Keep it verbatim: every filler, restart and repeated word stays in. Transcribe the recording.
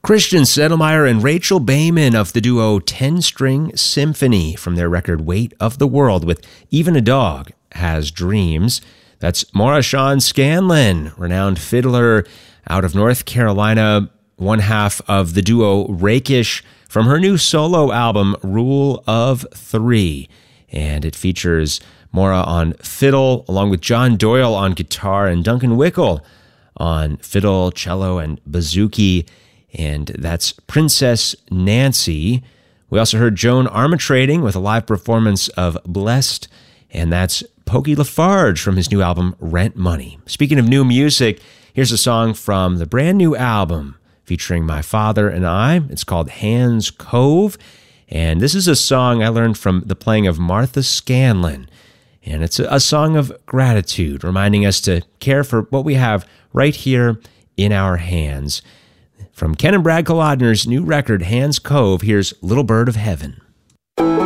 Christian Sedelmeier and Rachel Bayman of the duo Ten String Symphony from their record Weight of the World with Even a Dog Has Dreams. That's Maura Shawn Scanlon, renowned fiddler out of North Carolina, one half of the duo Rakish from her new solo album Rule of Three. And it features Maura on fiddle, along with John Doyle on guitar and Duncan Wickel on fiddle, cello, and bouzouki. And that's Princess Nancy. We also heard Joan Armatrading with a live performance of Blessed, and that's Pokey Lafarge from his new album Rent Money. Speaking of new music, here's a song from the brand new album featuring my father and I. It's called Hands Cove, and this is a song I learned from the playing of Martha Scanlon. And it's a, a song of gratitude, reminding us to care for what we have right here in our hands. From Ken and Brad Kolodner's new record, Hands Cove, here's Little Bird of Heaven.